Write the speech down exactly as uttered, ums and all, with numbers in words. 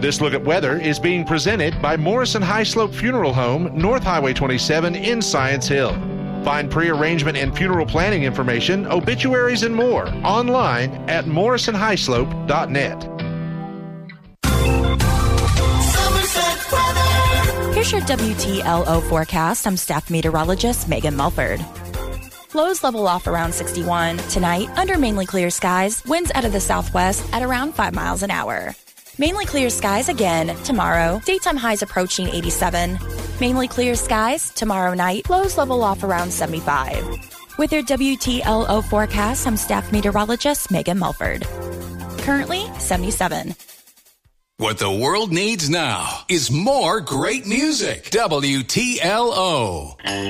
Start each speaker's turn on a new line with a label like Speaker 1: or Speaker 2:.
Speaker 1: This look at weather is being presented by Morrison High Slope Funeral Home, North Highway twenty-seven in Science Hill. Find pre-arrangement and funeral planning information, obituaries, and more online at morrison high slope dot net.
Speaker 2: Here's your W T L O forecast. I'm staff meteorologist Megan Mulford. Lows level off around sixty-one. Tonight, under mainly clear skies, winds out of the southwest at around five miles an hour. Mainly clear skies again tomorrow. Daytime highs approaching eighty-seven. Mainly clear skies tomorrow night. Lows level off around seventy-five. With your W T L O forecast, I'm staff meteorologist Megan Mulford. Currently seventy-seven.
Speaker 3: What the world needs now is more great music. W T L O.